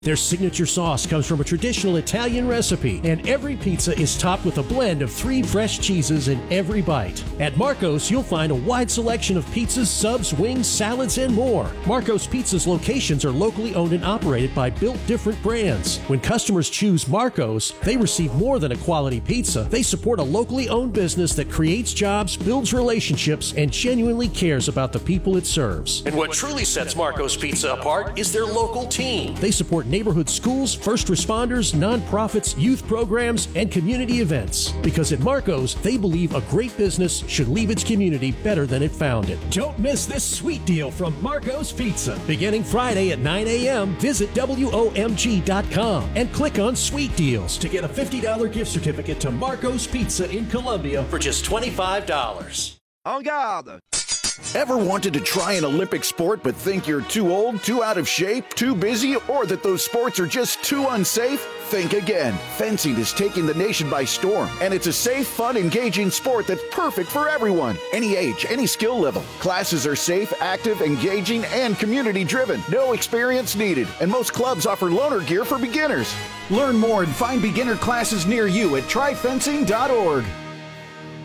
Their signature sauce comes from a traditional Italian recipe, and every pizza is topped with a blend of 3 fresh cheeses in every bite. At Marco's, you'll find a wide selection of pizzas, subs, wings, salads, and more. Marco's Pizza's locations are locally owned and operated by Built Different brands. When customers choose Marco's, they receive more than a quality pizza. They support a locally owned business that creates jobs, builds relationships, and genuinely cares about the people it serves. And what truly sets Marco's Pizza apart is their local team. They support neighborhood schools, first responders, nonprofits, youth programs, and community events. Because at Marco's, they believe a great business should leave its community better than it found it. Don't miss this sweet deal from Marco's Pizza. Beginning Friday at 9 a.m., visit WOMG.com and click on Sweet Deals to get a $50 gift certificate to Marco's Pizza in Columbia for just $25. En garde! Ever wanted to try an Olympic sport but think you're too old, too out of shape, too busy, or that those sports are just too unsafe? Think again. Fencing is taking the nation by storm, and it's a safe, fun, engaging sport that's perfect for everyone. Any age, any skill level. Classes are safe, active, engaging, and community-driven. No experience needed, and most clubs offer loaner gear for beginners. Learn more and find beginner classes near you at tryfencing.org.